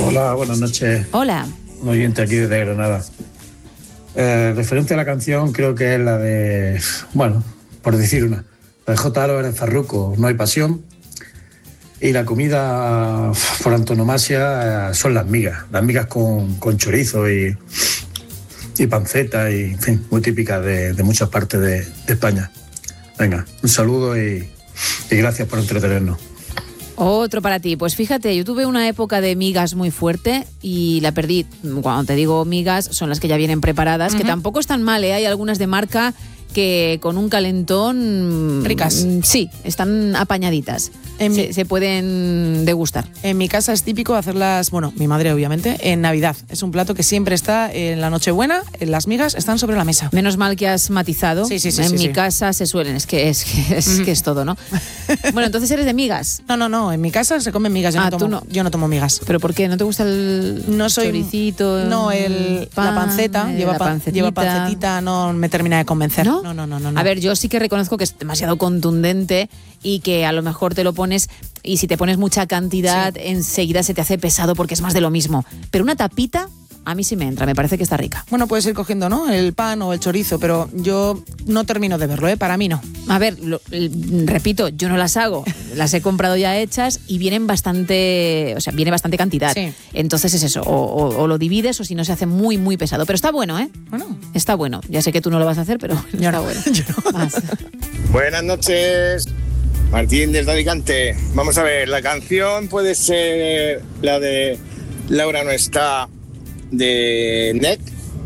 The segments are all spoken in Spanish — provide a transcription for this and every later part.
Hola, buenas noches. Hola. Un oyente aquí desde Granada. Referente a la canción, creo que es la de, bueno, por decir una, la de J. Álvarez Farruko, No hay pasión. Y la comida por antonomasia son las migas con chorizo y panceta, y en fin, muy típicas de muchas partes de España. Venga, un saludo y gracias por entretenernos. Otro para ti. Pues fíjate, yo tuve una época de migas muy fuerte y la perdí. Cuando te digo migas, son las que ya vienen preparadas, que tampoco están mal, ¿eh? Hay algunas de marca que con un calentón... Ricas. Sí, están apañaditas. Se pueden degustar. En mi casa es típico hacerlas, bueno, mi madre obviamente, en Navidad. Es un plato que siempre está en la Nochebuena, las migas están sobre la mesa. Menos mal que has matizado. Sí. En mi casa se suelen, es que es todo, ¿no? Bueno, entonces eres de migas. No, en mi casa se comen migas, yo no tomo migas. ¿Pero por qué? ¿No te gusta el choricito? No, la panceta, lleva pancetita, no me termina de convencer. ¿No? No. A ver, yo sí que reconozco que es demasiado contundente y que a lo mejor te lo pones y si te pones mucha cantidad enseguida se te hace pesado porque es más de lo mismo. Pero una tapita a mí sí me entra, me parece que está rica. Bueno, puedes ir cogiendo, ¿no? El pan o el chorizo, pero yo no termino de verlo, para mí no. A ver, repito, yo no las hago, las he comprado ya hechas y viene bastante cantidad. Sí. Entonces es eso, o lo divides o si no se hace muy, muy pesado. Pero está bueno, ¿eh? Bueno. Está bueno. Ya sé que tú no lo vas a hacer, pero está bueno. Yo no. Más. Buenas noches, Martín desde Alicante. Vamos a ver, la canción puede ser la de Laura no está, de NEC.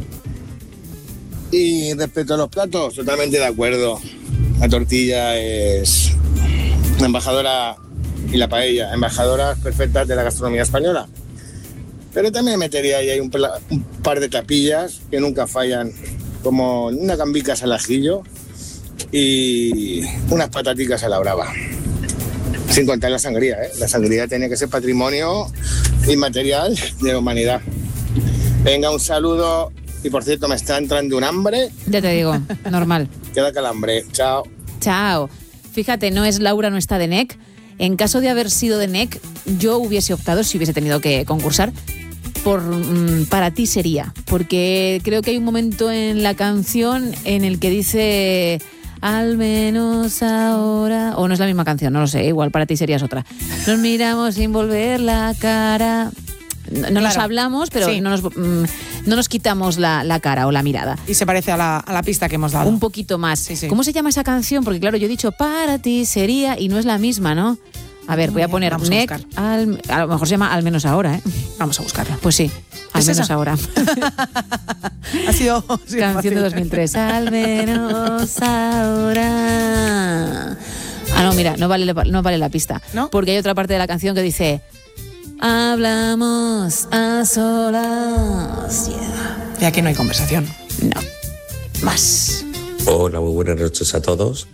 Y respecto a los platos, totalmente de acuerdo. La tortilla es la embajadora y la paella, embajadoras perfectas de la gastronomía española. Pero también metería ahí un par de tapillas que nunca fallan, como unas gambicas al ajillo y unas pataticas a la brava. Sin contar la sangría, ¿eh? La sangría tiene que ser patrimonio inmaterial de la humanidad. Venga, un saludo. Y por cierto, me está entrando un hambre. Ya te digo, normal. Queda calambre. Chao. Chao. Fíjate, no es Laura, no está de NEC. En caso de haber sido de NEC, yo hubiese optado, si hubiese tenido que concursar, por Para ti sería. Porque creo que hay un momento en la canción en el que dice... Al menos ahora... O no es la misma canción, no lo sé, igual Para ti sería es otra. Nos miramos sin volver la cara... No nos hablamos, pero sí. no nos quitamos la cara o la mirada. Y se parece a la pista que hemos dado. Un poquito más. Sí. ¿Cómo se llama esa canción? Porque claro, yo he dicho Para ti sería y no es la misma, ¿no? A ver, voy a poner NEC. A lo mejor se llama Al menos ahora, ¿eh? Vamos a buscarla. Pues sí, Al menos ahora. Ha sido canción de 2003. Al menos ahora. No, mira, no vale la pista. ¿No? Porque hay otra parte de la canción que dice... Hablamos a solas. Yeah. Y aquí no hay conversación. No. Más. Hola, muy buenas noches a todos.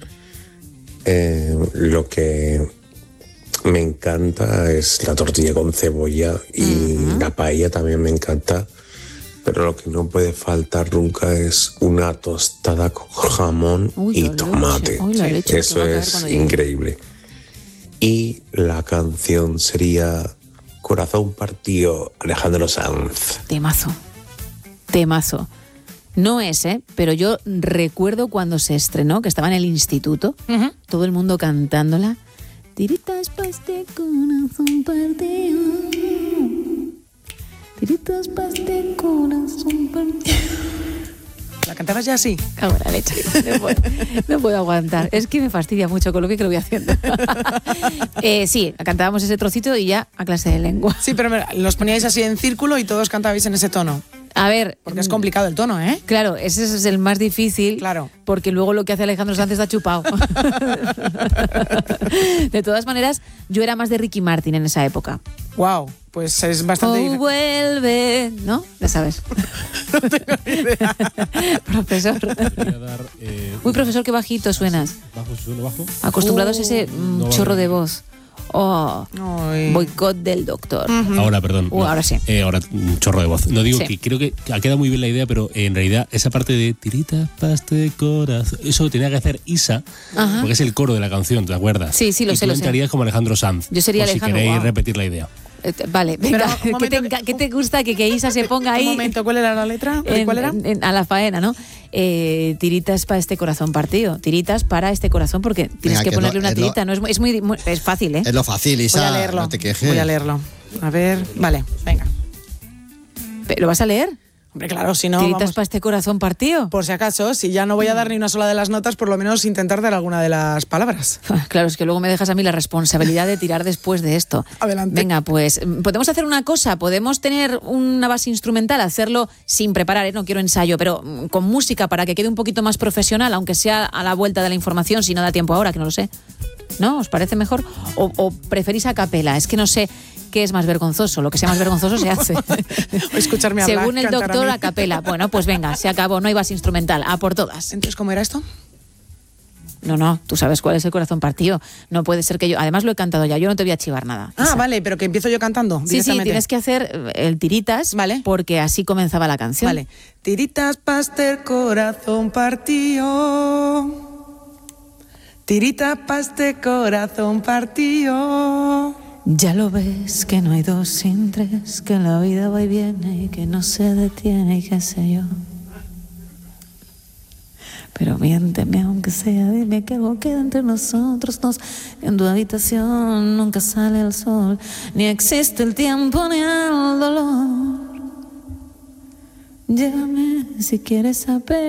Lo que me encanta es la tortilla con cebolla y la paella también me encanta. Pero lo que no puede faltar nunca es una tostada con jamón y tomate. Eso es increíble. Y la canción sería... Corazón partido, Alejandro Sanz. Temazo. No es, pero yo recuerdo cuando se estrenó, que estaba en el instituto, todo el mundo cantándola. Tiritas pa' este corazón partido. Tiritas pa' este corazón partido. ¿La cantabas ya así? Cago en la leche. No puedo aguantar. Es que me fastidia mucho con lo bien que lo voy haciendo. Sí, cantábamos ese trocito y ya a clase de lengua. Sí, pero los poníais así en círculo y todos cantabais en ese tono. A ver... Porque es complicado el tono, ¿eh? Claro, ese es el más difícil. Claro. Porque luego lo que hace Alejandro Sanz está chupado. De todas maneras, yo era más de Ricky Martin en esa época. Wow, pues es bastante... vuelve, ¿no? Ya sabes. No tengo ni idea. Profesor. Uy, profesor, qué bajito suenas. ¿Bajo? Acostumbrados a ese chorro de voz. Boicot del doctor. Ahora, perdón. Ahora sí. Ahora, un chorro de voz. No digo que creo que ha quedado muy bien la idea, pero en realidad esa parte de tirita, paste, corazón, eso tenía que hacer Isa, porque es el coro de la canción, ¿te acuerdas? Sí, lo sé. Tú entrarías como Alejandro Sanz. Yo sería Alejandro. Si queréis repetir la idea. Vale, venga, Pero, un momento, ¿qué te gusta que Isa se ponga ahí? Un momento, ¿cuál era la letra? ¿Cuál era? A la faena, ¿no? Tiritas para este corazón partido. Tiritas para este corazón, porque tienes que ponerle una tirita. No es muy es fácil, ¿eh? Es lo fácil, Isa. Voy a leerlo. No te quejes. Voy a leerlo. A ver, vale, venga. ¿Lo vas a leer? Hombre, claro, si no, ¿Tiritas vamos, para este corazón partido? por si acaso, si ya no voy a dar ni una sola de las notas, por lo menos intentar dar alguna de las palabras. Claro, es que luego me dejas a mí la responsabilidad de tirar después de esto. Adelante. Venga, pues podemos hacer una cosa, podemos tener una base instrumental, hacerlo sin preparar, no quiero ensayo, pero con música para que quede un poquito más profesional, aunque sea a la vuelta de la información, si no da tiempo ahora, que no lo sé. ¿No? ¿Os parece mejor? ¿O preferís a capela? Es que no sé qué es más vergonzoso. Lo que sea más vergonzoso se hace. Escucharme hablar. Según el cantar doctor, mí. a capela. Bueno, pues venga, se acabó, no hay base instrumental, a por todas. Entonces, ¿cómo era esto? No, tú sabes cuál es el corazón partido. No puede ser que yo... Además lo he cantado ya, yo no te voy a chivar nada. Ah, vale, pero que empiezo yo cantando Sí, directamente. tienes que hacer el tiritas, Vale. porque así comenzaba la canción. Vale. Tiritas paste corazón partido. Tiritas paste corazón partido. Ya lo ves que no hay dos sin tres, que la vida va y viene y que no se detiene y qué sé yo. Pero miénteme aunque sea, dime que algo queda entre nosotros dos. En tu habitación nunca sale el sol, ni existe el tiempo ni el dolor. Llévame si quieres saber.